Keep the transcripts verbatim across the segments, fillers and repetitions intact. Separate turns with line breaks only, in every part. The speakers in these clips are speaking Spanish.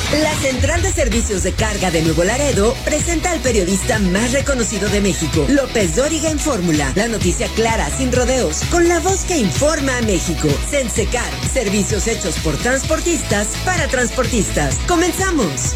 La Central de Servicios de Carga de Nuevo Laredo presenta al periodista más reconocido de México, López Dóriga en Fórmula. La noticia clara, sin rodeos, con la voz que informa a México. Sensecar, servicios hechos por transportistas para transportistas. ¡Comenzamos!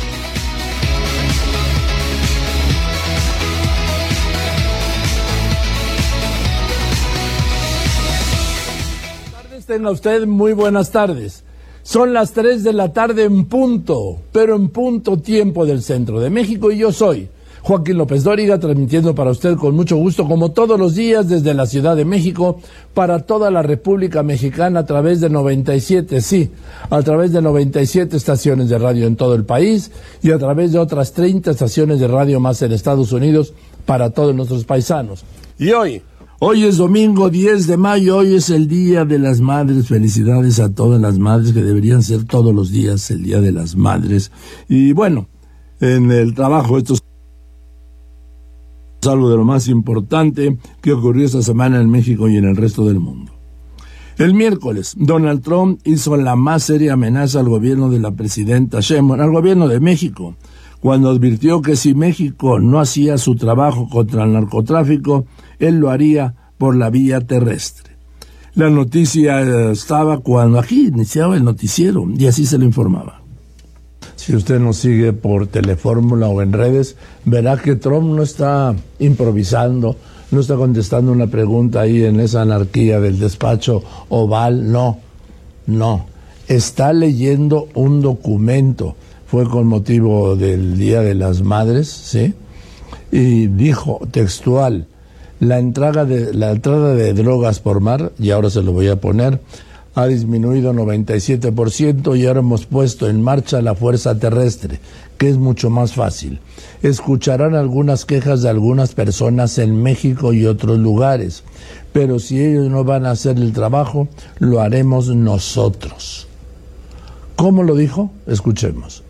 Tenga usted muy buenas tardes. Son las tres de la tarde en punto, pero en punto tiempo del centro de México, y yo soy Joaquín López Dóriga, transmitiendo para usted con mucho gusto, como todos los días, desde la Ciudad de México, para toda la República Mexicana, a través de noventa y siete, sí, a través de noventa y siete estaciones de radio en todo el país, y a través de otras treinta estaciones de radio más en Estados Unidos, para todos nuestros paisanos. Y hoy... Hoy es domingo diez de mayo, hoy es el Día de las Madres. Felicidades a todas las madres, que deberían ser todos los días el Día de las Madres. Y bueno, en el trabajo esto es algo de lo más importante que ocurrió esta semana en México y en el resto del mundo. El miércoles, Donald Trump hizo la más seria amenaza al gobierno de la presidenta Sheinbaum, al gobierno de México, cuando advirtió que si México no hacía su trabajo contra el narcotráfico, él lo haría por la vía terrestre. La noticia estaba cuando aquí iniciaba el noticiero, y así se lo informaba. Si usted nos sigue por Telefórmula o en redes, verá que Trump no está improvisando, no está contestando una pregunta ahí en esa anarquía del despacho oval, no, no. Está leyendo un documento. Fue con motivo del Día de las Madres, ¿sí? Y dijo textual: la entrada de, la entrada de drogas por mar, y ahora se lo voy a poner, ha disminuido noventa y siete por ciento, y ahora hemos puesto en marcha la fuerza terrestre, que es mucho más fácil. Escucharán algunas quejas de algunas personas en México y otros lugares, pero si ellos no van a hacer el trabajo, lo haremos nosotros. ¿Cómo lo dijo? Escuchemos.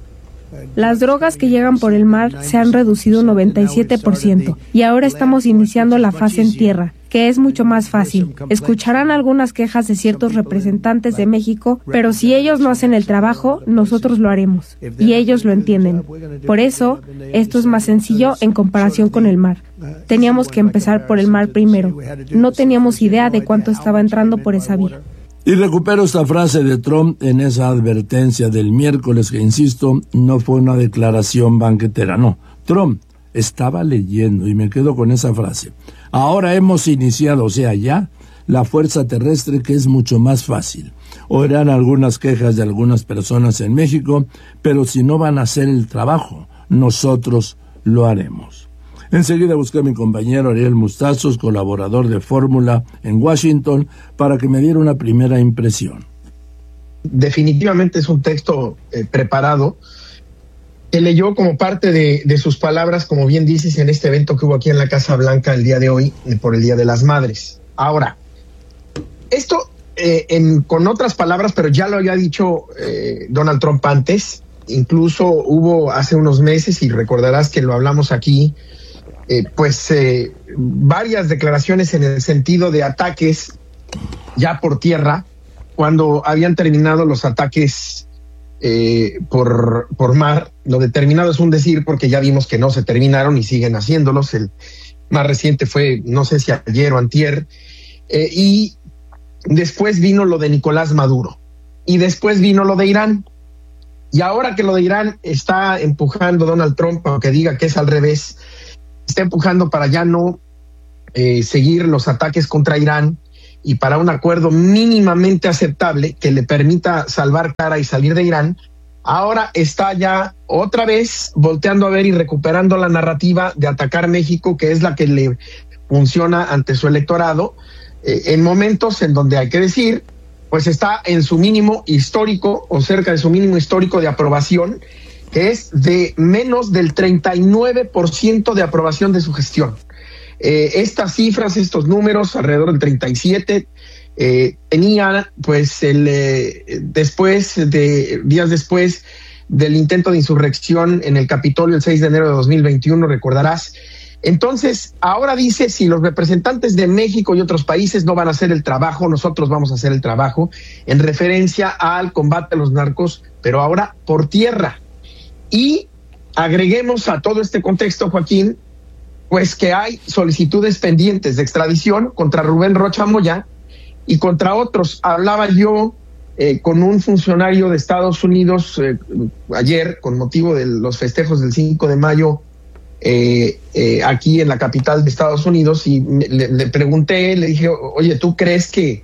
Las drogas que llegan por el mar se han reducido un noventa y siete por ciento y ahora estamos iniciando la fase en tierra, que es mucho más fácil. Escucharán algunas quejas de ciertos representantes de México, pero si ellos no hacen el trabajo, nosotros lo haremos, y ellos lo entienden. Por eso, esto es más sencillo en comparación con el mar. Teníamos que empezar por el mar primero. No teníamos idea de cuánto estaba entrando por esa vía.
Y recupero esta frase de Trump en esa advertencia del miércoles, que, insisto, no fue una declaración banquetera, no. Trump estaba leyendo, y me quedo con esa frase. Ahora hemos iniciado, o sea, ya, la fuerza terrestre, que es mucho más fácil. Oirán algunas quejas de algunas personas en México, pero si no van a hacer el trabajo, nosotros lo haremos. Enseguida busqué a mi compañero Ariel Mustazos, colaborador de Fórmula en Washington, para que me diera una primera impresión.
Definitivamente es un texto eh, preparado, que leyó como parte de, de sus palabras, como bien dices, en este evento que hubo aquí en la Casa Blanca el día de hoy, eh, por el Día de las Madres. Ahora, esto eh, en, con otras palabras, pero ya lo había dicho eh, Donald Trump antes, incluso hubo hace unos meses, y recordarás que lo hablamos aquí, Eh, pues eh, varias declaraciones en el sentido de ataques ya por tierra, cuando habían terminado los ataques eh, por, por mar. Lo determinado es un decir, porque ya vimos que no se terminaron y siguen haciéndolos. El más reciente fue, no sé si ayer o antier, eh, y después vino lo de Nicolás Maduro, y después vino lo de Irán, y ahora que lo de Irán está empujando Donald Trump, aunque diga que es al revés, está empujando para ya no eh, seguir los ataques contra Irán y para un acuerdo mínimamente aceptable que le permita salvar cara y salir de Irán. Ahora está ya otra vez volteando a ver y recuperando la narrativa de atacar México, que es la que le funciona ante su electorado, eh, en momentos en donde, hay que decir, pues está en su mínimo histórico o cerca de su mínimo histórico de aprobación, que es de menos del treinta y nueve por ciento de aprobación de su gestión. Eh, estas cifras, estos números, alrededor del treinta y siete, eh, tenía pues el eh, después de días después del intento de insurrección en el Capitolio el seis de enero de dos mil veintiuno, recordarás. Entonces, ahora dice, si los representantes de México y otros países no van a hacer el trabajo, nosotros vamos a hacer el trabajo, en referencia al combate a los narcos pero ahora por tierra. Y agreguemos a todo este contexto, Joaquín, pues que hay solicitudes pendientes de extradición contra Rubén Rocha Moya y contra otros. Hablaba yo eh, con un funcionario de Estados Unidos eh, ayer con motivo de los festejos del cinco de mayo eh, eh, aquí en la capital de Estados Unidos y me, le, le pregunté, le dije, oye, ¿tú crees que,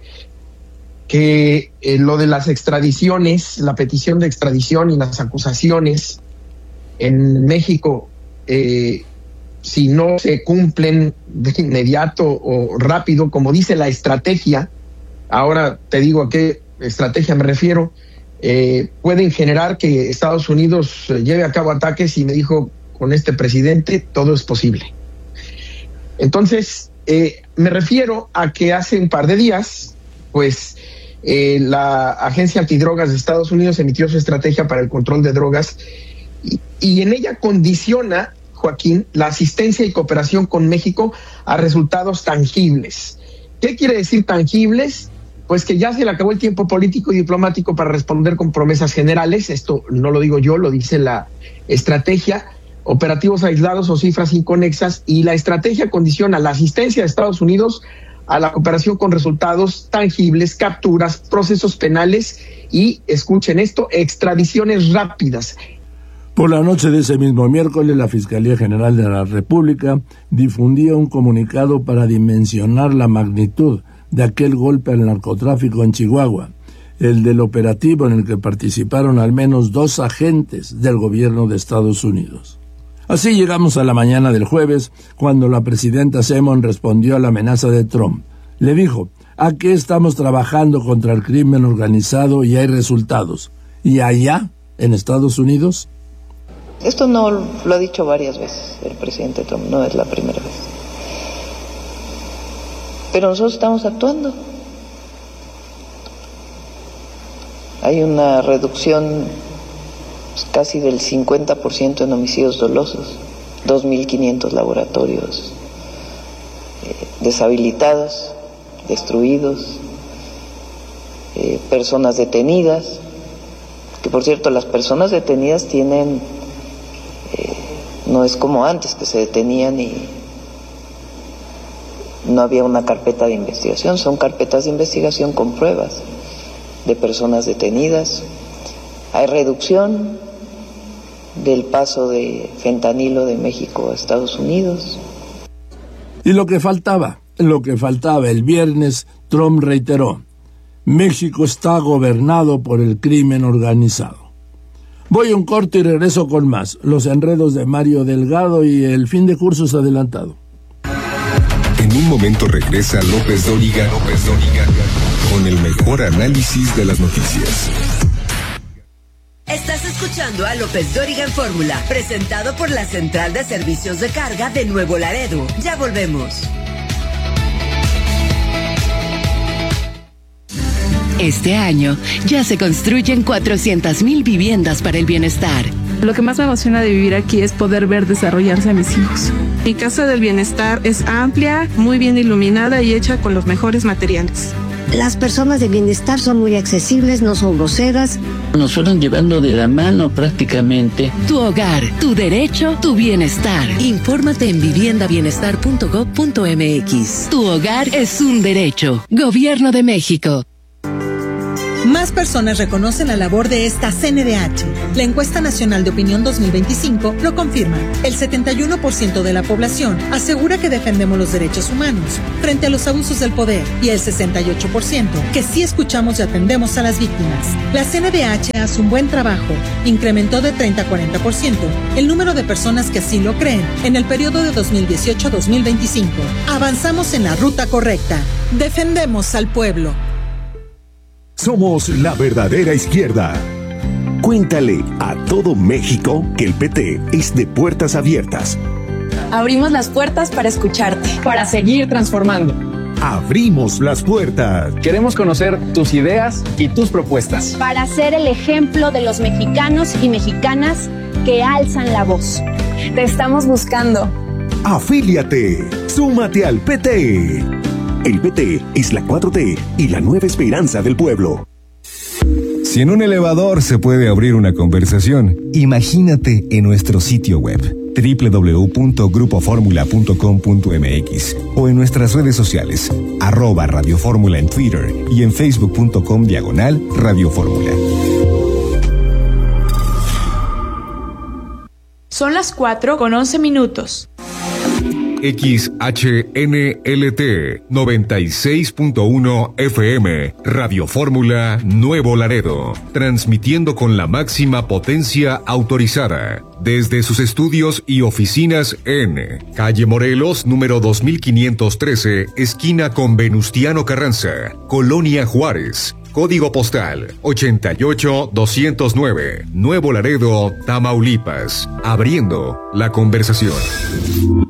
que eh, lo de las extradiciones, la petición de extradición y las acusaciones en México, eh, si no se cumplen de inmediato o rápido, como dice la estrategia, ahora te digo a qué estrategia me refiero, eh, pueden generar que Estados Unidos lleve a cabo ataques? Y me dijo, con este presidente todo es posible. Entonces, eh, me refiero a que hace un par de días, pues, eh, la Agencia Antidrogas de Estados Unidos emitió su estrategia para el control de drogas y, y en ella condiciona, Joaquín, la asistencia y cooperación con México a resultados tangibles. ¿Qué quiere decir tangibles? Pues que ya se le acabó el tiempo político y diplomático para responder con promesas generales. Esto no lo digo yo, lo dice la estrategia. Operativos aislados o cifras inconexas, y la estrategia condiciona la asistencia de Estados Unidos a la cooperación con resultados tangibles, capturas, procesos penales y, escuchen esto, extradiciones rápidas.
Por la noche de ese mismo miércoles, la Fiscalía General de la República difundía un comunicado para dimensionar la magnitud de aquel golpe al narcotráfico en Chihuahua, el del operativo en el que participaron al menos dos agentes del gobierno de Estados Unidos. Así llegamos a la mañana del jueves, cuando la presidenta Sheinbaum respondió a la amenaza de Trump. Le dijo, aquí estamos trabajando contra el crimen organizado y hay resultados. ¿Y allá, en Estados Unidos?
Esto no lo ha dicho varias veces el presidente Trump, no es la primera vez. Pero nosotros estamos actuando. Hay una reducción pues, casi del cincuenta por ciento en homicidios dolosos, dos mil quinientos laboratorios eh, deshabilitados, destruidos, eh, personas detenidas, que por cierto las personas detenidas tienen, eh, no es como antes que se detenían y no había una carpeta de investigación, son carpetas de investigación con pruebas de personas detenidas. Hay reducción del paso de fentanilo de México a Estados Unidos.
Y lo que faltaba, lo que faltaba el viernes, Trump reiteró, México está gobernado por el crimen organizado. Voy a un corte y regreso con más, los enredos de Mario Delgado y el fin de cursos adelantado.
En un momento regresa López Dóriga, López Dóriga, con el mejor análisis de las noticias.
Estás escuchando a López Dóriga en Fórmula, presentado por la Central de Servicios de Carga de Nuevo Laredo. Ya volvemos.
Este año ya se construyen cuatrocientas mil viviendas para el bienestar.
Lo que más me emociona de vivir aquí es poder ver desarrollarse a mis hijos. Mi casa del bienestar es amplia, muy bien iluminada y hecha con los mejores materiales.
Las personas de bienestar son muy accesibles, no son groseras.
Nos fueron llevando de la mano prácticamente.
Tu hogar, tu derecho, tu bienestar. Infórmate en vivienda bienestar punto gob punto eme equis. Tu hogar es un derecho. Gobierno de México.
Más personas reconocen la labor de esta C N D H. La encuesta nacional de opinión dos mil veinticinco lo confirma. El setenta y uno por ciento de la población asegura que defendemos los derechos humanos frente a los abusos del poder y el sesenta y ocho por ciento que sí escuchamos y atendemos a las víctimas. La C N D H hace un buen trabajo. Incrementó de treinta a cuarenta por ciento el número de personas que así lo creen en el periodo de dos mil dieciocho a dos mil veinticinco. Avanzamos en la ruta correcta. Defendemos al pueblo.
Somos la verdadera izquierda. Cuéntale a todo México que el P T es de puertas abiertas.
Abrimos las puertas para escucharte, para seguir transformando.
Abrimos las puertas.
Queremos conocer tus ideas y tus propuestas.
Para ser el ejemplo de los mexicanos y mexicanas que alzan la voz.
Te estamos buscando.
Afíliate. Súmate al P T. El P T es la cuatro T y la nueva esperanza del pueblo.
Si en un elevador se puede abrir una conversación, imagínate en nuestro sitio web doble u doble u doble u punto grupo fórmula punto com punto m x o en nuestras redes sociales, arroba Radio Fórmula en Twitter y en facebook punto com diagonal Radio Fórmula.
Son las cuatro con once minutos.
X H N L T noventa y seis punto uno F M, Radio Fórmula Nuevo Laredo, transmitiendo con la máxima potencia autorizada, desde sus estudios y oficinas en Calle Morelos, número dos mil quinientos trece, esquina con Venustiano Carranza, Colonia Juárez. Código postal ochenta y ocho doscientos nueve, Nuevo Laredo, Tamaulipas. Abriendo la conversación.